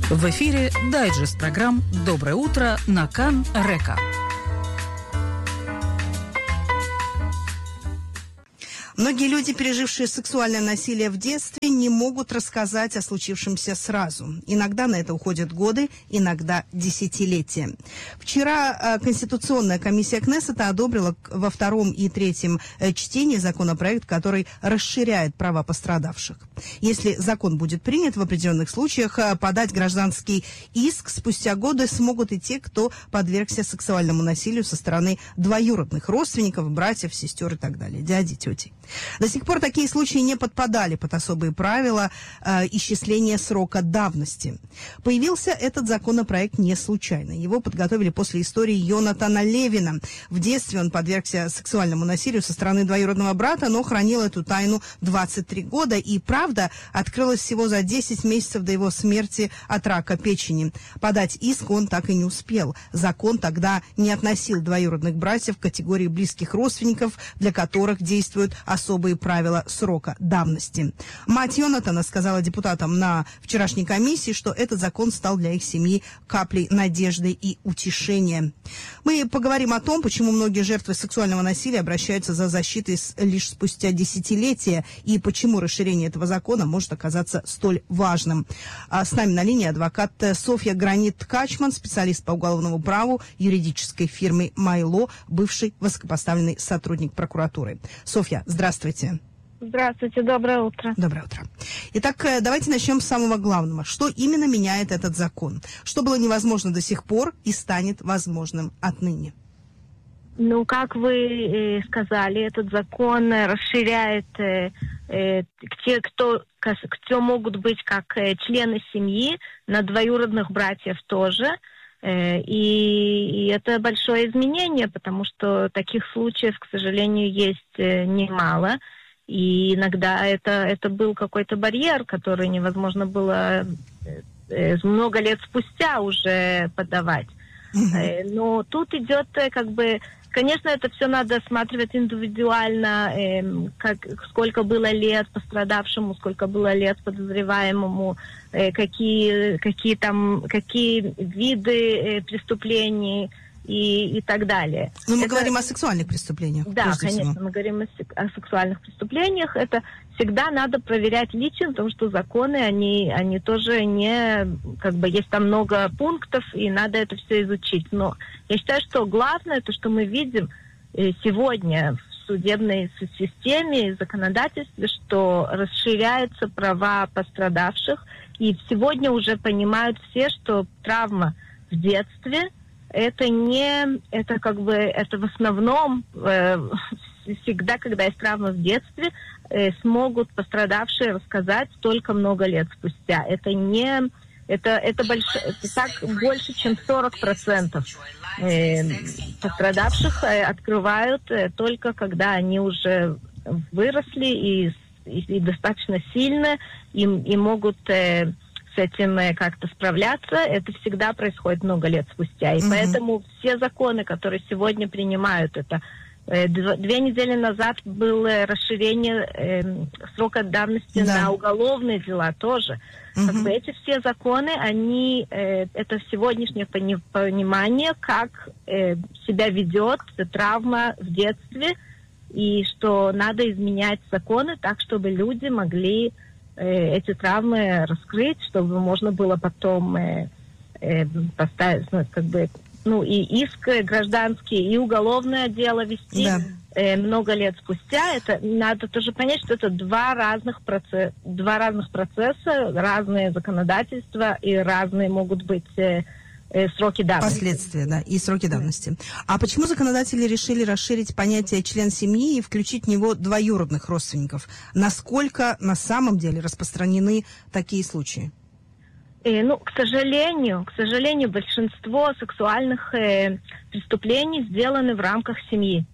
В эфире дайджест программ «Доброе утро» на Кан-Река. Многие люди, пережившие сексуальное насилие в детстве, не могут рассказать о случившемся сразу. Иногда на это уходят годы, иногда десятилетия. Вчера Конституционная комиссия Кнессета одобрила во втором и третьем чтении законопроект, который расширяет права пострадавших. Если закон будет принят, в определенных случаях подать гражданский иск спустя годы смогут и те, кто подвергся сексуальному насилию со стороны двоюродных родственников, братьев, сестер и так далее, дяди, тети. До сих пор такие случаи не подпадали под особые правила исчисления срока давности. Появился этот законопроект не случайно. Его подготовили после истории Йонатана Левина. В детстве он подвергся сексуальному насилию со стороны двоюродного брата, но хранил эту тайну 23 года. И правда открылась всего за 10 месяцев до его смерти от рака печени. Подать иск он так и не успел. Закон тогда не относил двоюродных братьев к категории близких родственников, для которых действуют особые правила срока давности. Мать Йонатана сказала депутатам на вчерашней комиссии, что этот закон стал для их семьи каплей надежды и утешения. Мы поговорим о том, почему многие жертвы сексуального насилия обращаются за защитой лишь спустя десятилетия и почему расширение этого закона может оказаться столь важным. С нами на линии адвокат Софья Гранит-Ткачман, специалист по уголовному праву юридической фирмы «Майло», бывший высокопоставленный сотрудник прокуратуры. Софья, здравствуйте. Здравствуйте, доброе утро. Доброе утро. Итак, давайте начнем с самого главного. Что именно меняет этот закон? Что было невозможно до сих пор и станет возможным отныне? Ну, как вы сказали, этот закон расширяет те, кто могут быть как члены семьи, на двоюродных братьев тоже. И это большое изменение, потому что таких случаев, к сожалению, есть немало. И иногда это был какой-то барьер, который невозможно было много лет спустя уже подавать. Но тут идет конечно, это все надо осматривать индивидуально, сколько было лет пострадавшему, сколько было лет подозреваемому, какие виды преступлений и так далее. Но мы говорим о сексуальных прествлениях. Да, конечно, мы говорим о сексуальных преступлениях. Это всегда надо проверять лично, потому что законы, они тоже не, есть там много пунктов, и надо это все изучить. Но я считаю, что главное, то, что мы видим сегодня в судебной системе и законодательстве, что расширяются права пострадавших, и сегодня уже понимают все, что травма в детстве это в основном всегда, когда есть травма в детстве, смогут пострадавшие рассказать только много лет спустя. Это больше, чем 40% пострадавших открывают только когда они уже выросли и достаточно сильны, и могут с этим как-то справляться. Это всегда происходит много лет спустя. И поэтому все законы, которые сегодня принимают это, 2 недели назад было расширение срока давности на уголовные дела тоже. Эти все законы, это сегодняшнее понимание, как себя ведет травма в детстве, и что надо изменять законы так, чтобы люди могли эти травмы раскрыть, чтобы можно было потом поставить, и иск гражданский, и уголовное дело вести много лет спустя. Это надо тоже понять, что это два разных процесса, разные законодательства и разные могут быть сроки давности. Последствия, да, и сроки давности. А почему законодатели решили расширить понятие член семьи и включить в него двоюродных родственников? Насколько на самом деле распространены такие случаи? К сожалению, большинство сексуальных преступлений сделаны в рамках семьи.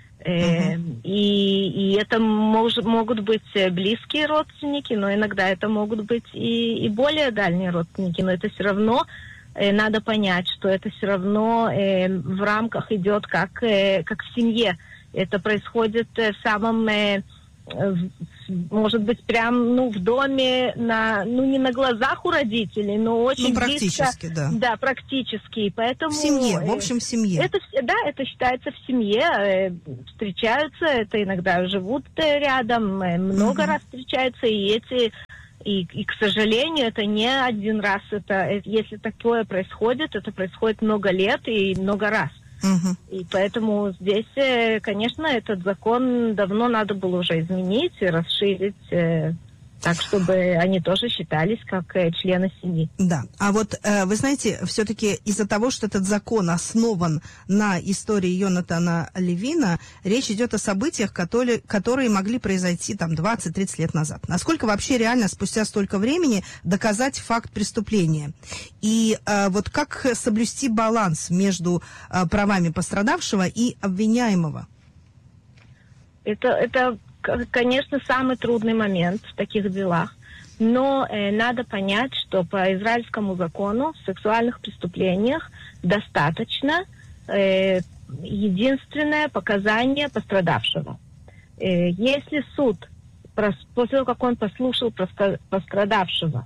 И это могут быть близкие родственники, но иногда это могут быть и более дальние родственники. Но это все равно надо понять, что это все равно в рамках идет как в семье. Это происходит в самом может быть, прям, в доме, не на глазах у родителей, но очень практически, близко. Да, практически. Поэтому, в семье, в общем, в семье. Это считается в семье. Встречаются, это иногда живут рядом, много раз встречаются, и, к сожалению, это не один раз. Если такое происходит, это происходит много лет и много раз. И поэтому здесь, конечно, этот закон давно надо было уже изменить и расширить, так, чтобы они тоже считались как члены семьи. Да. А вот, вы знаете, все-таки из-за того, что этот закон основан на истории Йонатана Левина, речь идет о событиях, которые могли произойти 20-30 лет назад. Насколько вообще реально спустя столько времени доказать факт преступления? И вот как соблюсти баланс между правами пострадавшего и обвиняемого? Это конечно, самый трудный момент в таких делах. Но надо понять, что по израильскому закону в сексуальных преступлениях достаточно единственное показание пострадавшего. Если суд, после того, как он послушал пострадавшего,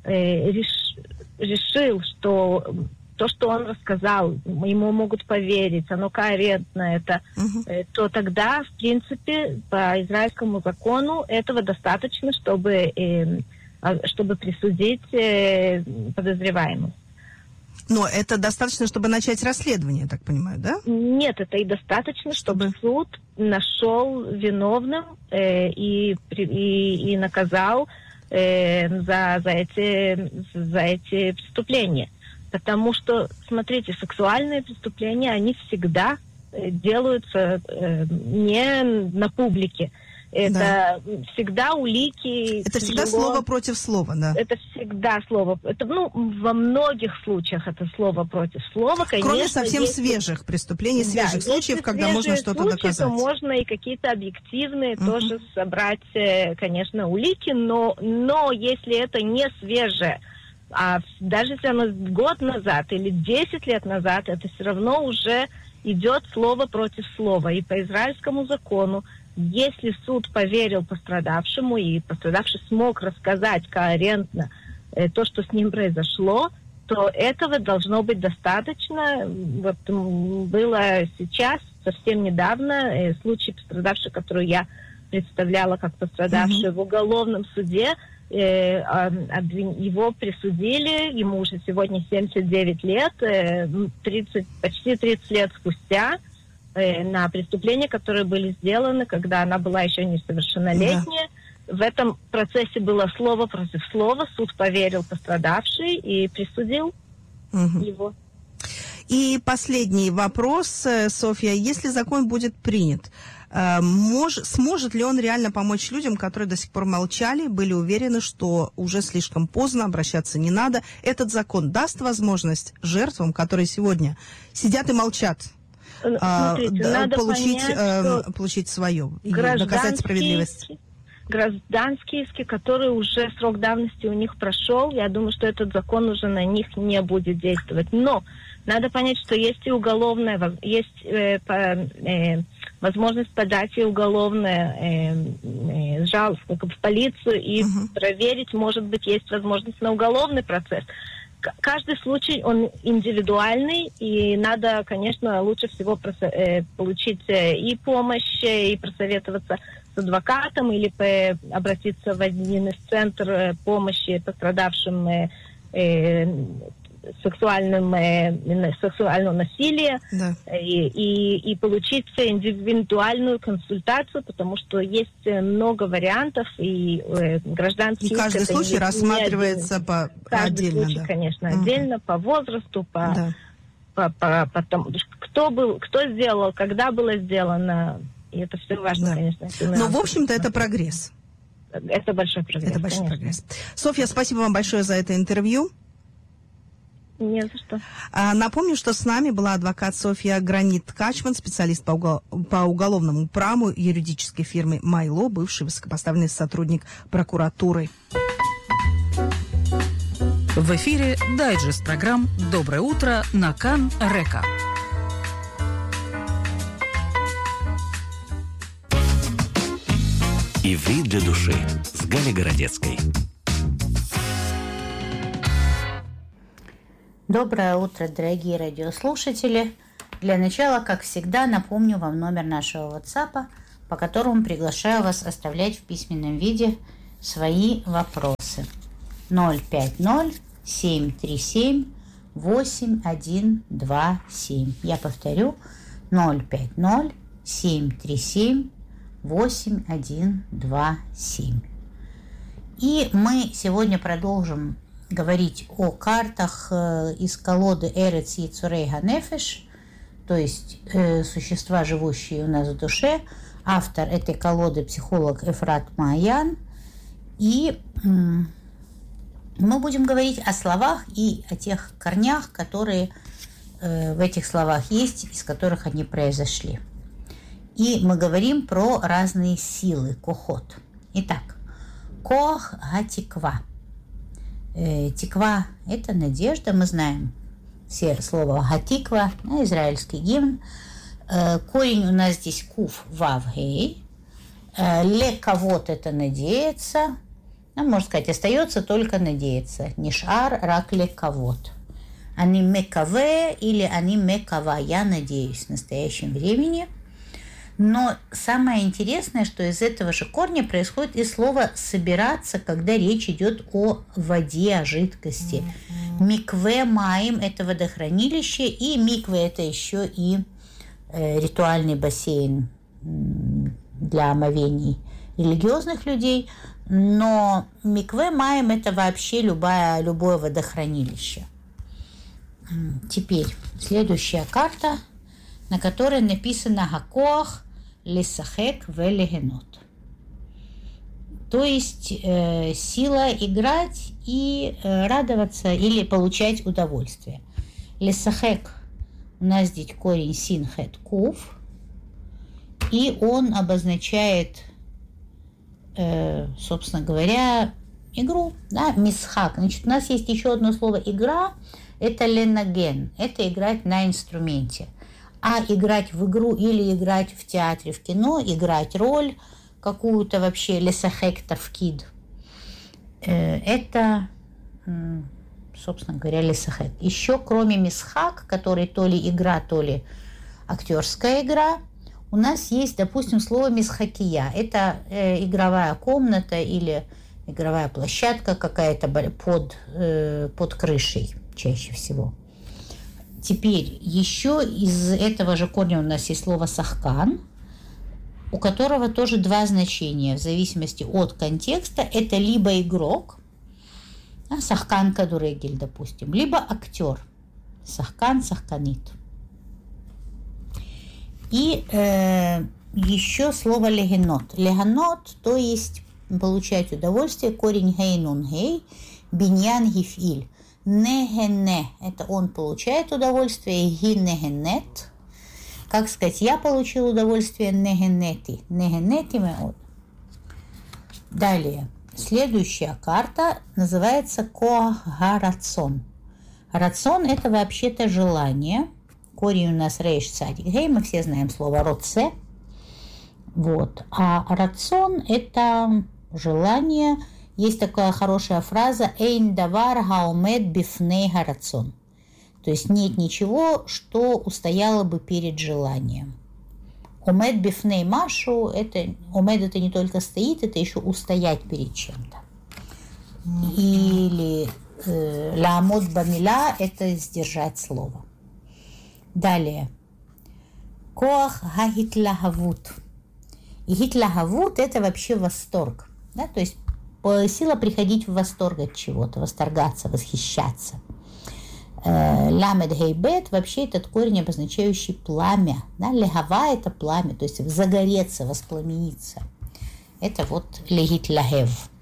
решил, что то, что он рассказал, ему могут поверить, оно коherentно, то тогда, в принципе, по израильскому закону этого достаточно, чтобы присудить подозреваемого. Но это достаточно, чтобы начать расследование, я так понимаю, да? Нет, это и достаточно, чтобы суд нашел виновным и наказал за эти преступления. Потому что, смотрите, сексуальные преступления, они всегда делаются не на публике. Это всегда улики. Это всегда слово против слова, да? Это всегда слово. Во многих случаях это слово против слова. Конечно, кроме совсем свежих преступлений, свежих случаев, когда можно что-то доказать. То можно и какие-то объективные тоже собрать, конечно, улики, но если это не свежее, а даже если оно год назад или 10 лет назад, это все равно уже идет слово против слова. И по израильскому закону, если суд поверил пострадавшему, и пострадавший смог рассказать коherentно то, что с ним произошло, то этого должно быть достаточно. Вот было сейчас, совсем недавно, случай пострадавший, который я представляла как пострадавший в уголовном суде. Его присудили, ему уже сегодня 79 лет, почти 30 лет спустя, на преступления, которые были сделаны, когда она была еще несовершеннолетняя. Да. В этом процессе было слово против слова, суд поверил пострадавшей и присудил его. И последний вопрос, Софья. Если закон будет принят, сможет ли он реально помочь людям, которые до сих пор молчали, были уверены, что уже слишком поздно, обращаться не надо? Этот закон даст возможность жертвам, которые сегодня сидят и молчат, надо получить свое, доказать справедливость? Гражданские иски, которые уже срок давности у них прошел, я думаю, что этот закон уже на них не будет действовать. Но надо понять, что есть и уголовная, есть возможность подать и уголовное жалобу в полицию и проверить, может быть, есть возможность на уголовный процесс. Каждый случай, он индивидуальный, и надо, конечно, лучше всего получить и помощь, и просоветоваться с адвокатом, или обратиться в один из центров помощи пострадавшим сексуального насилия, да. и получить индивидуальную консультацию, потому что есть много вариантов, и гражданский иск... И каждый случай рассматривается отдельно. Каждый случай, да. Конечно, отдельно, по возрасту, по тому, кто сделал, когда было сделано, и это все важно, да. Конечно. Но, в общем-то, это прогресс. Это большой прогресс. Это большой прогресс. Софья, спасибо вам большое за это интервью. Не за что. Напомню, что с нами была адвокат Софья Гранит-Качман, специалист по уголовному праву юридической фирмы «Майло», бывший высокопоставленный сотрудник прокуратуры. В эфире дайджест программ «Доброе утро» на Кан Река. Иврит для души с Галей Городецкой. Доброе утро, дорогие радиослушатели. Для начала, как всегда, напомню вам номер нашего WhatsApp, по которому приглашаю вас оставлять в письменном виде свои вопросы. 050-737-8127. Я повторю, 050-737-8127. И мы сегодня продолжим говорить о картах из колоды Эрец Йецурей Ганефеш, то есть существа, живущие у нас в душе. Автор этой колоды психолог Эфрат Маян. И мы будем говорить о словах и о тех корнях, которые в этих словах есть, из которых они произошли. И мы говорим про разные силы, кохот. Итак, коах гатиква. Тиква – это надежда, мы знаем все слово гатиква, израильский гимн. Корень у нас здесь куф, вав, гей. Ле кавот – это надеяться. Можно сказать, остается только надеяться. Нишар рак ле кавот. Они мекаве или они мекава. Я надеюсь в настоящем времени. Но самое интересное, что из этого же корня происходит и слово «собираться», когда речь идет о воде, о жидкости. Микве маим – это водохранилище, и микве – это еще и ритуальный бассейн для омовений религиозных людей. Но микве маим – это вообще любое водохранилище. Теперь следующая карта, на которой написано «Хакоах лисахек велегенот». То есть сила играть и радоваться или получать удовольствие. Лисахек у нас здесь корень син хет кув, и он обозначает, собственно говоря, игру, да, мисхак. Значит, у нас есть еще одно слово игра, это ленаген, это играть на инструменте. А играть в игру или играть в театре, в кино, играть роль какую-то вообще, лесахек тавкид, это, собственно говоря, лесахек. Еще кроме мисхак, который то ли игра, то ли актерская игра, у нас есть, допустим, слово мисхакия. Это игровая комната или игровая площадка какая-то под крышей чаще всего. Теперь еще из этого же корня у нас есть слово «сахкан», у которого тоже два значения в зависимости от контекста. Это либо игрок, сахкан кадурегель, допустим, либо актер, сахкан, сахканит. И еще слово легенот. Легенот, то есть получать удовольствие, корень гейнун гей, биньян гифиль. Негене – это он получает удовольствие, гинегенет. Как сказать, я получил удовольствие, негенети. Негенети меод. Далее, следующая карта называется коах гарацон. Рацион – это вообще-то желание. Корень у нас рейш цадик гей, мы все знаем слово роце. Вот. А рацион – это желание. Есть такая хорошая фраза «Эйн давар хаумед бифней гарацон». То есть нет ничего, что устояло бы перед желанием. Омед бифней машу, это омед это не только стоит, это еще устоять перед чем-то. Или ламод бамила – это сдержать слово. Далее. Коах гагитлахавут. И гитлахавут – это вообще восторг. Да? То есть сила приходить в восторг от чего-то, восторгаться, восхищаться. Ламед гейбет, вообще этот корень, обозначающий пламя. Да? Легава – это пламя, то есть загореться, воспламениться. Это вот легит лагев.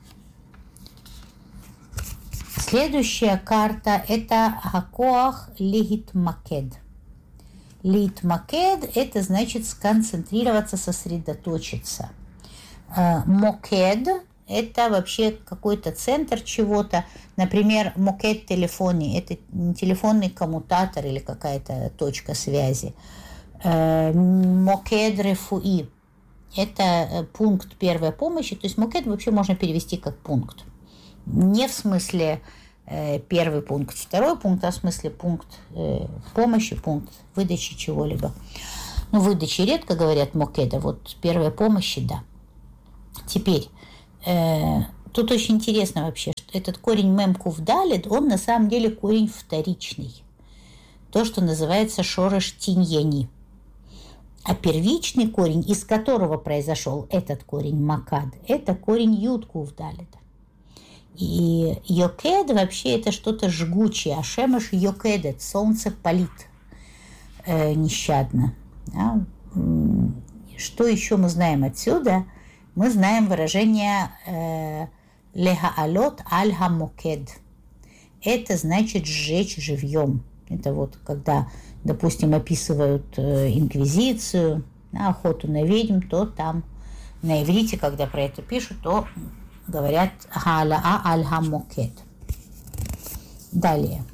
Следующая карта – это хакоах легит макед. Легит макед – это значит сконцентрироваться, сосредоточиться. Мокед – это вообще какой-то центр чего-то. Например, мокед телефони – это телефонный коммутатор или какая-то точка связи. Мокед рефуи это пункт первой помощи. То есть мокед вообще можно перевести как пункт. Не в смысле первый пункт, второй пункт, а в смысле пункт помощи, пункт выдачи чего-либо. Ну, выдачи редко говорят мокеда, вот первой помощи, да. Теперь, тут очень интересно вообще, что этот корень мемкув далит, он на самом деле корень вторичный. То, что называется шореш тиньяни. А первичный корень, из которого произошел этот корень макад, это корень юткув далит. И йокед вообще это что-то жгучее, а шемеш йокедет, солнце палит нещадно. Да? Что еще мы знаем отсюда? Мы знаем выражение легаалот аль-хамокед. Это значит сжечь живьем. Это вот когда, допустим, описывают инквизицию, охоту на ведьм, то там на иврите, когда про это пишут, то говорят хаалаа аль-хамокед. Далее.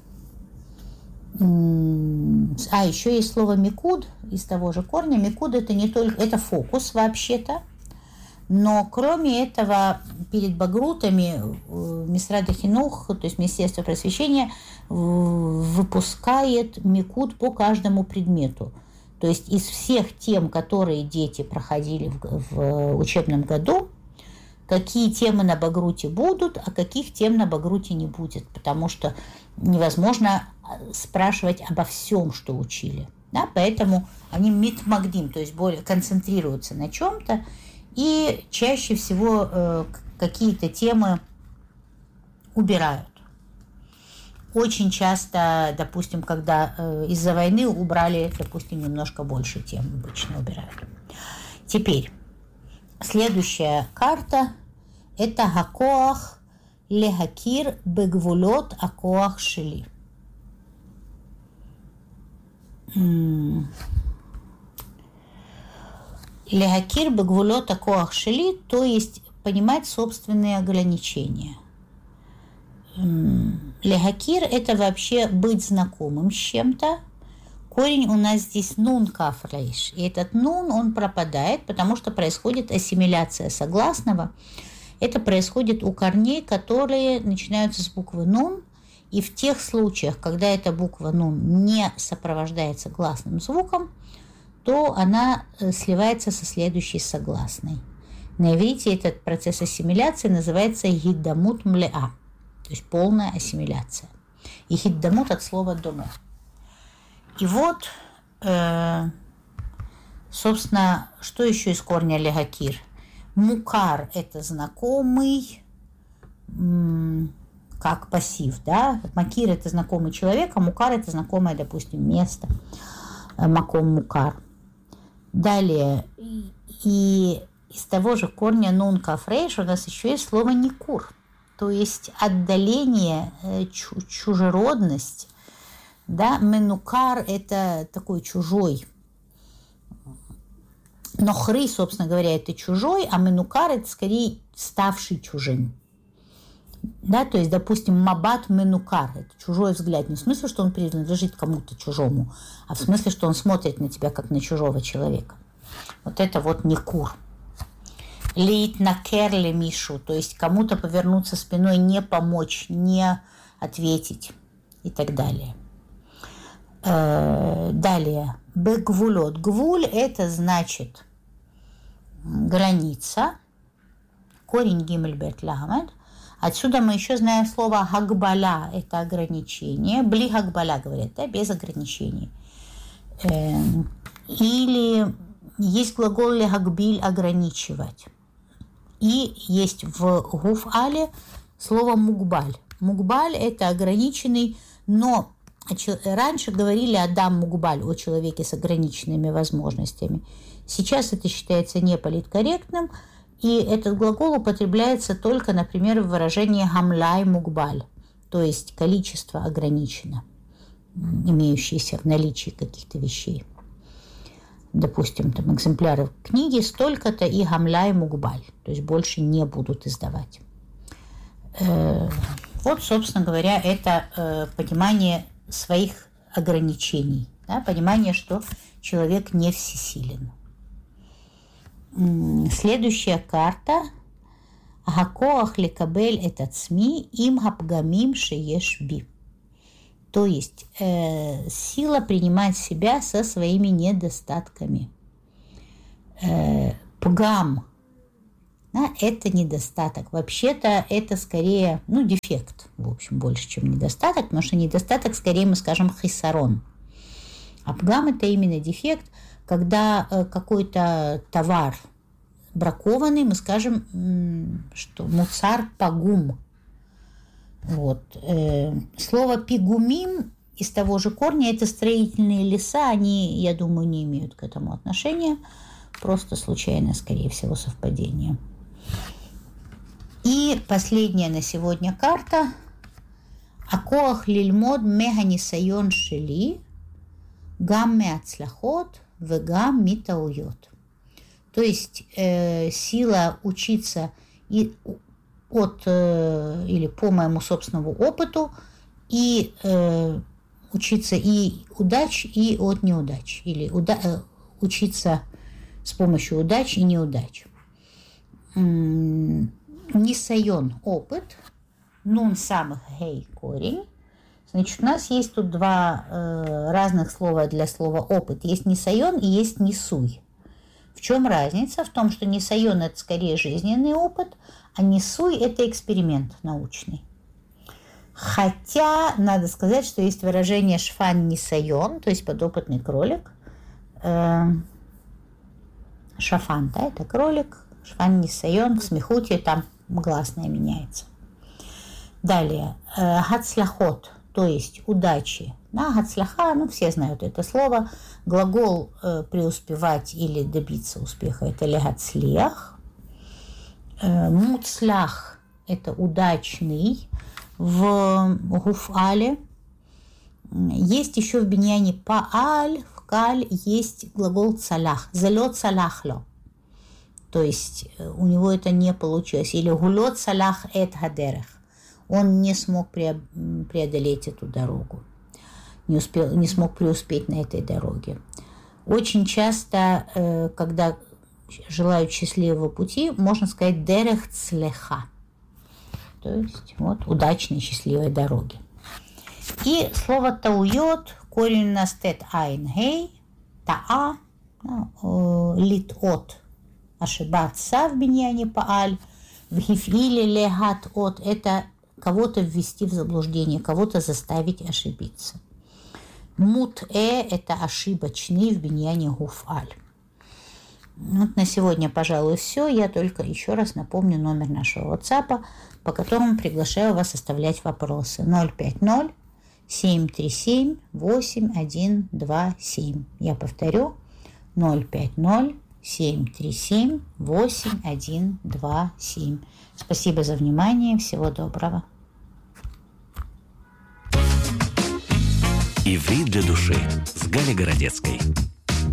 Еще есть слово микуд из того же корня. Микуд это не только, это фокус вообще-то, но кроме этого перед багрутами Мисрад хинух, то есть Министерство просвещения, выпускает микуд по каждому предмету. То есть из всех тем, которые дети проходили в учебном году, какие темы на багруте будут, а каких тем на багруте не будет, потому что невозможно спрашивать обо всем, что учили. Да? Поэтому они митмагдим, то есть более концентрируются на чем-то, и чаще всего какие-то темы убирают. Очень часто, допустим, когда из-за войны убрали, допустим, немножко больше тем, обычно убирают. Теперь, следующая карта – это хакоах лехакир бегвулот акоах шели. Лехакир бегвулот акоах шели, то есть понимать собственные ограничения. Лехакир – это вообще быть знакомым с чем-то. Корень у нас здесь нун кафрейш. И этот нун, он пропадает, потому что происходит ассимиляция согласного. Это происходит у корней, которые начинаются с буквы нун. И в тех случаях, когда эта буква нун не сопровождается гласным звуком, то она сливается со следующей согласной. На иврите этот процесс ассимиляции называется гиддамут млеа, то есть полная ассимиляция. И гиддамут от слова доме. И вот, собственно, что еще из корня легакир? Мукар – это знакомый, как пассив, да? Макир – это знакомый человек, а мукар – это знакомое, допустим, место. Маком мукар. Далее, и из того же корня нун кафрейш у нас еще есть слово никур, то есть отдаление, чужеродность. Да, менукар – это такой чужой. Нохры, собственно говоря, это чужой, а менукар – это скорее ставший чужим. Да, то есть, допустим, мабат менукар – это чужой взгляд. Не в смысле, что он принадлежит кому-то чужому, а в смысле, что он смотрит на тебя, как на чужого человека. Вот это вот никур. Лит накерле мишу, то есть кому-то повернуться спиной, не помочь, не ответить и так далее. Далее, бегвулот. Гвуль – это значит граница, корень гимель бет ламед. Отсюда мы еще знаем слово хагбаля – это ограничение. Бли хагбаля говорят, да, без ограничений. Или есть глагол лехагбиль – ограничивать. И есть в гуф-але слово мугбаль. Мугбаль – это ограниченный, но раньше говорили адам мугбаль, о человеке с ограниченными возможностями. Сейчас это считается неполиткорректным, и этот глагол употребляется только, например, в выражении гамлай мугбаль, то есть количество ограничено, имеющееся в наличии каких-то вещей. Допустим, там экземпляры книги столько-то и гамлай мугбаль, то есть больше не будут издавать. Вот, собственно говоря, это понимание своих ограничений, да, понимание, что человек не всесилен. Следующая карта. Гакоах лекабель этот СМИ им хапгамим шееш би. То есть сила принимать себя со своими недостатками. Пгам. Да, это недостаток. Вообще-то это скорее, дефект, в общем, больше, чем недостаток, потому что недостаток, скорее мы скажем, хисарон. А пгам – это именно дефект, когда какой-то товар бракованный, мы скажем, что муцар пагум. Вот. Слово пигумим из того же корня – это строительные леса, они, я думаю, не имеют к этому отношения, просто случайно, скорее всего, совпадение. И последняя на сегодня карта. Акоах лильмод меганисайон шели гам меацлахот вегам митауйот. То есть сила учиться или по моему собственному опыту, и учиться и удач, и от неудач, или учиться с помощью удач и неудач. Нисайон – опыт, нун самых гей – корень. Значит, у нас есть тут два разных слова для слова опыт. Есть нисайон и есть нисуй. В чем разница? В том, что нисайон – это скорее жизненный опыт, а нисуй – это эксперимент научный. Хотя, надо сказать, что есть выражение шфан нисайон, то есть подопытный кролик. Шафан, да, это кролик. Шфан нисайон, в смехуте там гласное меняется. Далее, гацлахот, то есть удачи. Гацлаха, все знают это слово. Глагол преуспевать или добиться успеха – это легацлиях. Муцлях – это удачный в гуфале. Есть еще в биньяне пааль, в каль есть глагол цалях. Залет цаляхло. То есть у него это не получилось. Или гулет цалях эт гадерех. Он не смог преодолеть эту дорогу. Не смог преуспеть на этой дороге. Очень часто, когда желают счастливого пути, можно сказать дерех цлеха. То есть удачной, счастливой дороги. И слово тауйот, корень у нас тет айн гей, таа, лит-от, ошибаться в биньяне пааль, в гифиле легат-от, это кого-то ввести в заблуждение, кого-то заставить ошибиться. Мут-э – это ошибочный в биньяне гуфаль. На сегодня, пожалуй, все. Я только еще раз напомню номер нашего WhatsApp, по которому приглашаю вас оставлять вопросы. 050-737-8127. Я повторю. 050-737-8127. Спасибо за внимание. Всего доброго. Иврит для души с Галей Городецкой.